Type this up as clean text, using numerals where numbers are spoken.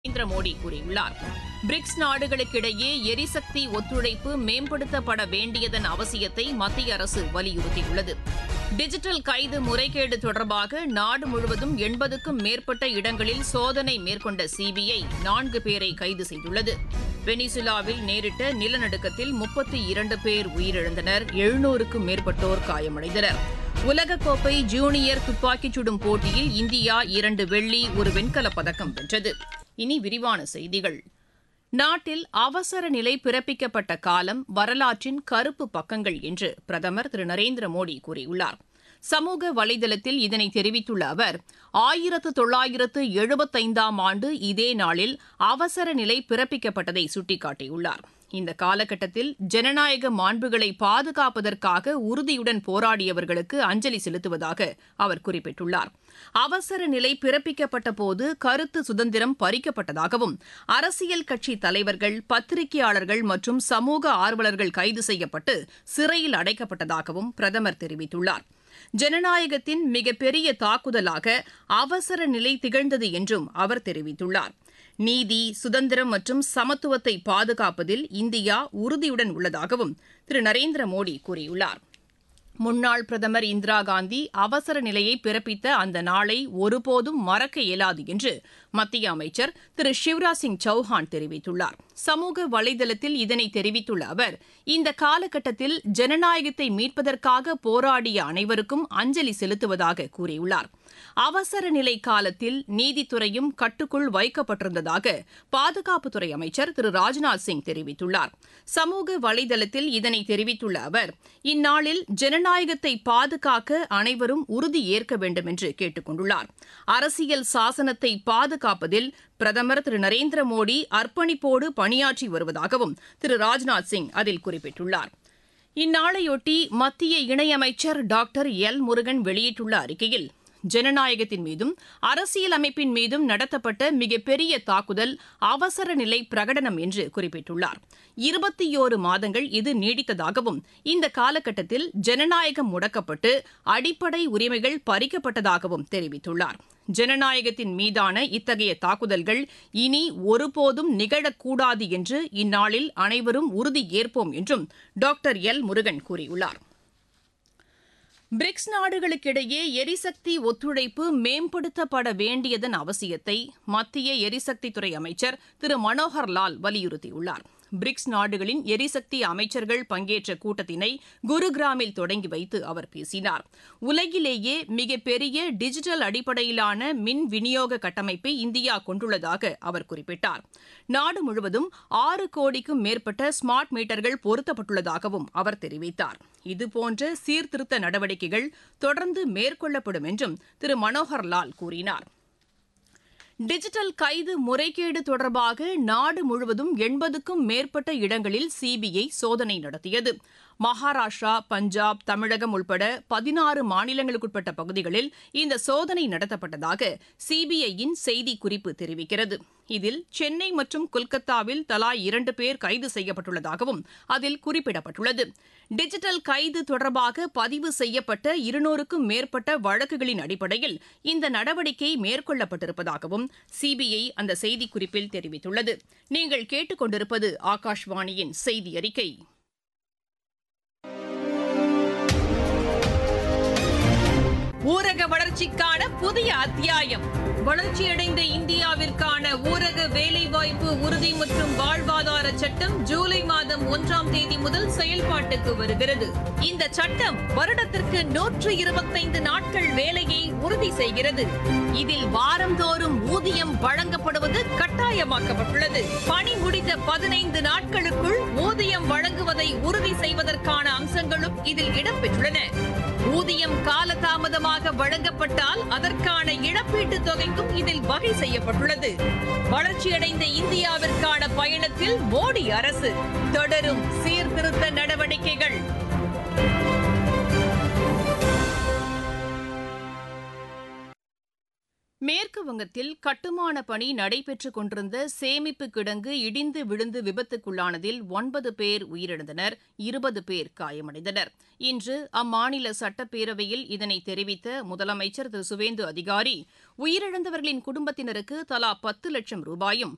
நரேந்திர மோடி கூறியுள்ளார். பிரிக்ஸ் நாடுகளுக்கிடையே எரிசக்தி ஒத்துழைப்பு மேம்படுத்தப்பட வேண்டியதன் அவசியத்தை மத்திய அரசு வலியுறுத்தியுள்ளது. டிஜிட்டல் கைது முறைகேடு தொடர்பாக நாடு முழுவதும் 80க்கும் மேற்பட்ட இடங்களில் சோதனை மேற்கொண்ட சிபிஐ 4 பேரை கைது செய்துள்ளது. வெனிசுலாவில் நேரிட்ட நிலநடுக்கத்தில் 32 பேர் உயிரிழந்தனர், 700க்கும் மேற்பட்டோர் காயமடைந்தனர். உலகக்கோப்பை ஜூனியர் துப்பாக்கிச் சுடும் போட்டியில் இந்தியா 2 வெள்ளி, 1 வெண்கலப் பதக்கம் வென்றது. இனி விரிவான செய்திகள். நாட்டில் அவசர நிலை பிறப்பிக்கப்பட்ட காலம் வரலாற்றின் கருப்பு பக்கங்கள் என்று பிரதமர் திரு நரேந்திர மோடி கூறியுள்ளார். சமூக வலைதளத்தில் இதனை தெரிவித்துள்ள அவர், 1975ஆம் ஆண்டு இதே நாளில் அவசர நிலை பிறப்பிக்கப்பட்டதை சுட்டிக்காட்டியுள்ளார். இந்த காலகட்டத்தில் ஜனநாயக மாண்புகளை பாதுகாப்பதற்காக உறுதியுடன் போராடியவர்களுக்கு அஞ்சலி செலுத்துவதாக அவர் குறிப்பிட்டுள்ளார். அவசர நிலை பிறப்பிக்கப்பட்ட போது கருத்து சுதந்திரம் பறிக்கப்பட்டதாகவும், அரசியல் கட்சி தலைவர்கள், பத்திரிகையாளர்கள் மற்றும் சமூக ஆர்வலர்கள் கைது செய்யப்பட்டு சிறையில் அடைக்கப்பட்டதாகவும் பிரதமர் தெரிவித்துள்ளார். ஜனநாயகத்தின் மிகப்பெரிய தாக்குதலாக அவசர நிலை திகழ்ந்தது என்றும் அவர் தெரிவித்துள்ளார். நீதி, சுதந்திரம் மற்றும் சமத்துவத்தை பாதுகாப்பதில் இந்தியா உறுதியுடன் உள்ளதாகவும் திரு நரேந்திர மோடி கூறியுள்ளார். முன்னாள் பிரதமர் இந்திரா காந்தி அவசர நிலையை பிறப்பித்த அந்த நாளை ஒருபோதும் மறக்க இயலாது என்று மத்திய அமைச்சர் திரு சிவராஜ் சிங் சௌஹான் தெரிவித்துள்ளார். சமூக வலைதளத்தில் இதனை தெரிவித்துள்ள அவர், இந்த காலகட்டத்தில் ஜனநாயகத்தை மீட்பதற்காக போராடிய அனைவருக்கும் அஞ்சலி செலுத்துவதாக கூறியுள்ளார். அவசர நிலை காலத்தில் நீதித்துறையும் கட்டுக்குள் வைக்கப்பட்டிருந்ததாக பாதுகாப்புத்துறை அமைச்சர் திரு ராஜ்நாத் சிங் தெரிவித்துள்ளார். சமூக வலைதளத்தில் இதனை தெரிவித்துள்ள அவர், இந்நாளில் ஜனநாயகத்தை பாதுகாக்க அனைவரும் உறுதி ஏற்க வேண்டும் என்று கேட்டுக் கொண்டுள்ளார். அரசியல் சாசனத்தை பாதுகாப்பதில் பிரதமர் திரு நரேந்திர மோடி அர்ப்பணிப்போடு பணியாற்றி வருவதாகவும் திரு ராஜ்நாத் சிங் அதில் குறிப்பிட்டுள்ளார். இந்நாளையொட்டி மத்திய இணையமைச்சர் டாக்டர் எல் முருகன் வெளியிட்டுள்ள அறிக்கையில், ஜனநாயகத்தின் மீதும் அரசியல் அமைப்பின் மீதும் நடத்தப்பட்ட மிகப்பெரிய தாக்குதல் அவசர நிலை பிரகடனம் என்று குறிப்பிட்டுள்ளார். 21 மாதங்கள் இது நீடித்ததாகவும், இந்த காலகட்டத்தில் ஜனநாயகம் முடக்கப்பட்டு அடிப்படை உரிமைகள் பறிக்கப்பட்டதாகவும் தெரிவித்துள்ளார். ஜனநாயகத்தின் மீதான இத்தகைய தாக்குதல்கள் இனி ஒருபோதும் நிகழக்கூடாது என்று இந்நாளில் அனைவரும் உறுதி ஏற்போம் என்றும் டாக்டர் எல் முருகன் கூறியுள்ளார். பிரிக்ஸ் நாடுகளுக்கிடையே எரிசக்தி ஒத்துழைப்பு மேம்படுத்தப்பட வேண்டியதன் அவசியத்தை மத்திய எரிசக்தித்துறை அமைச்சர் திரு மனோகர் லால் வலியுறுத்தியுள்ளார். பிரிக்ஸ் நாடுகளின் எரிசக்தி அமைச்சர்கள் பங்கேற்ற கூட்டத்தினை குருகிராமில் தொடங்கி வைத்து அவர் பேசினார். உலகிலேயே மிகப்பெரிய டிஜிட்டல் அடிப்படையிலான மின் விநியோக கட்டமைப்பை இந்தியா கொண்டுள்ளதாக அவர் குறிப்பிட்டார். நாடு முழுவதும் 6 கோடிக்கும் மேற்பட்ட ஸ்மார்ட் மீட்டர்கள் பொருத்தப்பட்டுள்ளதாகவும் அவர் தெரிவித்தார். இதுபோன்ற சீர்திருத்த நடவடிக்கைகள் தொடர்ந்து மேற்கொள்ளப்படும் என்றும் திரு மனோகர் லால் கூறினார். டிஜிட்டல் கைது முறைகேடு தொடர்பாக நாடு முழுவதும் 80க்கும் மேற்பட்ட இடங்களில் சிபிஐ சோதனை நடத்தியது. மகாராஷ்டிரா, பஞ்சாப், தமிழகம் உட்பட 16 மாநிலங்களுக்குட்பட்ட பகுதிகளில் இந்த சோதனை நடத்தப்பட்டதாக சிபிஐயின் செய்திக்குறிப்பு தெரிவிக்கிறது. இதில் சென்னை மற்றும் கொல்கத்தாவில் தலா 2 பேர் கைது செய்யப்பட்டுள்ளதாகவும் அதில் குறிப்பிடப்பட்டுள்ளது. டிஜிட்டல் கைது தொடர்பாக பதிவு செய்யப்பட்ட 200க்கும் மேற்பட்ட வழக்குகளின் அடிப்படையில் இந்த நடவடிக்கை மேற்கொள்ளப்பட்டிருப்பதாகவும் சிபிஐ அந்த செய்திக்குறிப்பில் தெரிவித்துள்ளது. நீங்கள் கேட்டுக் கொண்டிருப்பது ஆகாஷ்வாணியின் செய்தி அறிக்கை. ஊரக வளர்ச்சிக்கான புதிய அத்தியாயம். வளர்ச்சியடைந்த இந்தியாவிற்கான ஊரக வேலைவாய்ப்பு உறுதி மற்றும் வாழ்வாதார சட்டம் ஜூலை மாதம் 1ஆம் தேதி முதல் செயல்பாட்டுக்கு வருகிறது. இந்த சட்டம் வருடத்திற்கு 125 நாட்கள் வேலையை உறுதி செய்கிறது. இதில் வாரந்தோறும் ஊதியம் வழங்கப்படுவது கட்டாயமாக்கப்பட்டுள்ளது. பணி முடிந்த 15 நாட்களுக்குள் ஊதியம் வழங்குவதை உறுதி செய்வதற்கான அம்சங்களும் இதில் இடம்பெற்றுள்ளன. ஊதியம் காலதாமதமாக வழங்கப்பட்டால் அதற்கான இழப்பீட்டுத் தொகைக்கும் இதில் வகை செய்யப்பட்டுள்ளது. வளர்ச்சியடைந்த இந்தியாவிற்கான பயணத்தில் மோடி அரசு தொடரும் சீர்திருத்த நடவடிக்கைகள். மேற்கு வங்கத்தில் கட்டுமான பணி நடைபெற்றுக் கொண்டிருந்த சேமிப்பு கிடங்கு இடிந்து விழுந்து விபத்துக்குள்ளானதில் 9 பேர் உயிரிழந்தனர், 20 பேர் காயமடைந்தனர். இன்று அம்மாநில சட்டப்பேரவையில் இதனை தெரிவித்த முதலமைச்சர் திரு சுவேந்து அதிகாரி, உயிரிழந்தவர்களின் குடும்பத்தினருக்கு தலா 10 லட்சம் ரூபாயும்,